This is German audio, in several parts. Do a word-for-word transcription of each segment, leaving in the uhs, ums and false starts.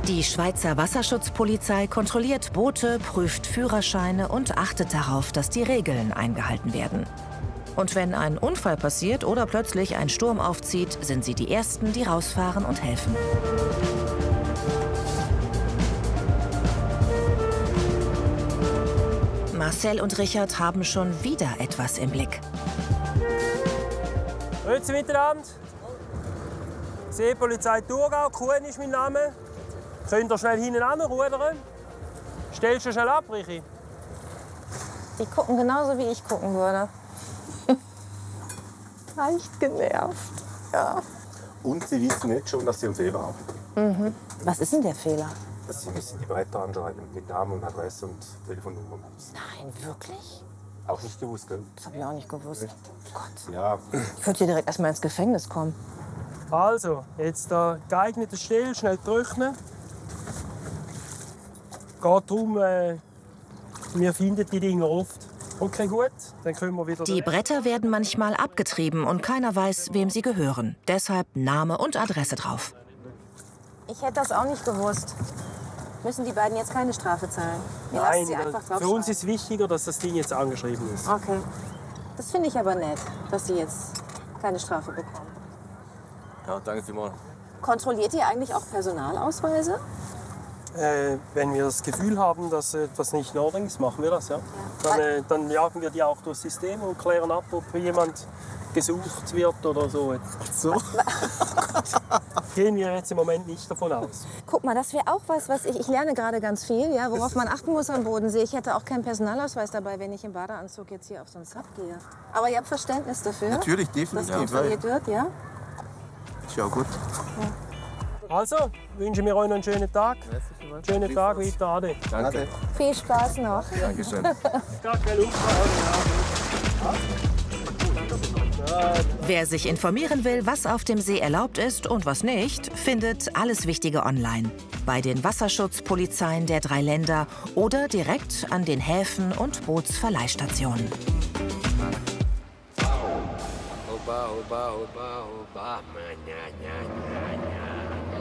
Die Schweizer Wasserschutzpolizei kontrolliert Boote, prüft Führerscheine und achtet darauf, dass die Regeln eingehalten werden. Und wenn ein Unfall passiert oder plötzlich ein Sturm aufzieht, sind sie die Ersten, die rausfahren und helfen. Marcel und Richard haben schon wieder etwas im Blick. Grüezi miteinander. Seepolizei Thurgau, Kuhn ist mein Name. Könnt ihr schnell hinten anrudern? Stellst du schnell ab, Richi? Die gucken genauso, wie ich gucken würde. Leicht genervt, ja. Und sie wissen jetzt schon, dass sie einen Fehler haben. Mhm. Was ist denn der Fehler? Dass sie müssen die Bretter anschreiben mit Namen und Adresse und Telefonnummer. Nein, wirklich? Auch nicht gewusst, gell? Das habe ich auch nicht gewusst. Oh Gott. Ja. Ich würde hier direkt erst mal ins Gefängnis kommen. Also, jetzt der geeignete Stelle, schnell trocknen. Geht darum, äh, wir finden die Dinger oft. Okay, gut, dann können wir wieder... Die Bretter werden manchmal abgetrieben und keiner weiß, wem sie gehören. Deshalb Name und Adresse drauf. Ich hätte das auch nicht gewusst. Müssen die beiden jetzt keine Strafe zahlen? Wir Nein, lassen sie einfach für uns ist wichtiger, dass das Ding jetzt angeschrieben ist. Okay. Das finde ich aber nett, dass sie jetzt keine Strafe bekommen. Ja, danke vielmals. Kontrolliert ihr eigentlich auch Personalausweise? Äh, wenn wir das Gefühl haben, dass etwas nicht in Ordnung ist, machen wir das. Ja. Ja. Dann, äh, dann jagen wir die auch durchs System und klären ab, ob jemand gesucht wird oder so. So. Gehen wir jetzt im Moment nicht davon aus. Guck mal, das wäre auch was, was ich... Ich lerne gerade ganz viel, ja, worauf man achten muss am Bodensee. Ich hätte auch keinen Personalausweis dabei, wenn ich im Badeanzug jetzt hier auf so einen Sub gehe. Aber ihr habt Verständnis dafür? Natürlich, Dass definitiv. kontrolliert wird, ja? Ist ja gut. Also, wünschen wir euch noch einen schönen Tag. Schönen Tag weiter, Ade. Danke. Viel Spaß noch. Dankeschön. Wer sich informieren will, was auf dem See erlaubt ist und was nicht, findet alles Wichtige online. Bei den Wasserschutzpolizeien der drei Länder oder direkt an den Häfen und Bootsverleihstationen. Oba, oba, oba, oba, nya, nya, nya, nya.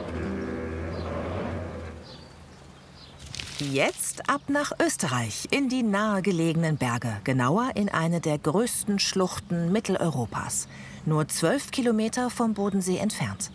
Jetzt ab nach Österreich, in die nahegelegenen Berge, genauer in eine der größten Schluchten Mitteleuropas. Nur zwölf Kilometer vom Bodensee entfernt.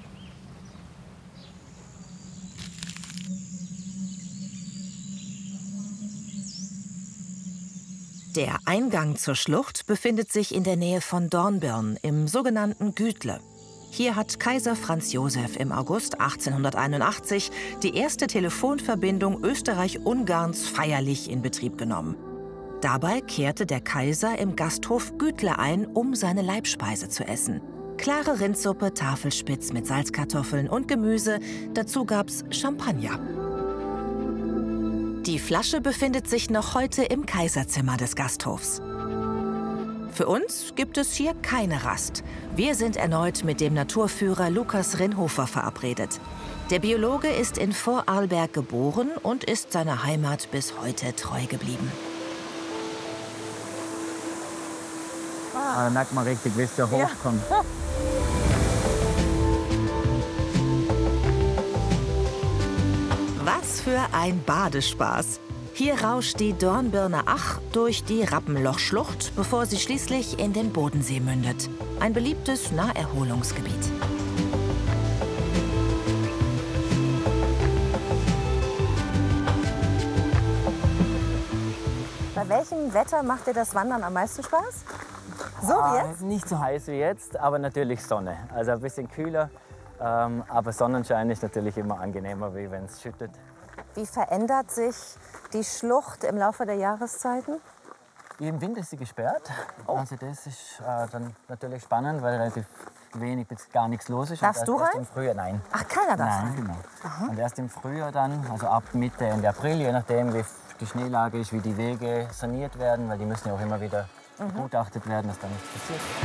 Der Eingang zur Schlucht befindet sich in der Nähe von Dornbirn im sogenannten Gütle. Hier hat Kaiser Franz Josef im August achtzehnhunderteinundachtzig die erste Telefonverbindung Österreich-Ungarns feierlich in Betrieb genommen. Dabei kehrte der Kaiser im Gasthof Gütle ein, um seine Leibspeise zu essen. Klare Rindsuppe, Tafelspitz mit Salzkartoffeln und Gemüse, dazu gab's Champagner. Die Flasche befindet sich noch heute im Kaiserzimmer des Gasthofs. Für uns gibt es hier keine Rast. Wir sind erneut mit dem Naturführer Lukas Rinhofer verabredet. Der Biologe ist in Vorarlberg geboren und ist seiner Heimat bis heute treu geblieben. Da merkt man richtig, wie es da hochkommt. Ja. Was für ein Badespaß! Hier rauscht die Dornbirner Ach durch die Rappenlochschlucht, bevor sie schließlich in den Bodensee mündet. Ein beliebtes Naherholungsgebiet. Bei welchem Wetter macht dir das Wandern am meisten Spaß? So wie Ah, jetzt? nicht so heiß wie jetzt, aber natürlich Sonne. Also ein bisschen kühler, ähm, aber Sonnenschein ist natürlich immer angenehmer, wie wenn es schüttet. Wie verändert sich die Schlucht im Laufe der Jahreszeiten? Im Winter ist sie gesperrt. Oh. Also das ist äh, dann natürlich spannend, weil relativ wenig bis gar nichts los ist. Darfst Und du erst, erst rein? im Frühjahr, nein. Ach, keiner darf Nein, rein? genau. Aha. Und erst im Frühjahr dann, also ab Mitte, Ende April, je nachdem wie die Schneelage ist, wie die Wege saniert werden, weil die müssen ja auch immer wieder begutachtet werden, dass da nichts passiert.